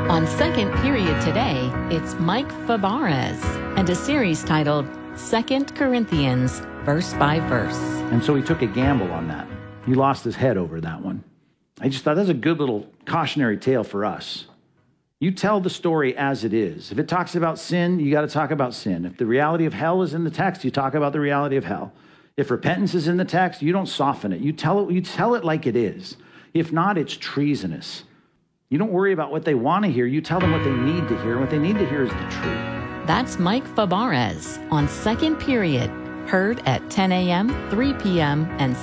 On Second Period today, it's Mike Fabarez and a series titled 2 Corinthians, Verse by Verse. And so he took a gamble on that. He lost his head over that one. I just thought that's a good little cautionary tale for us. You tell the story as it is. If it talks about sin, you got to talk about sin. If the reality of hell is in the text, you talk about the reality of hell. If repentance is in the text, you don't soften it. You tell it like it is. If not, it's treasonous. You don't worry about what they want to hear. You tell them what they need to hear. And what they need to hear is the truth. That's Mike Fabarez on Second Period, heard at 10 a.m., 3 p.m., and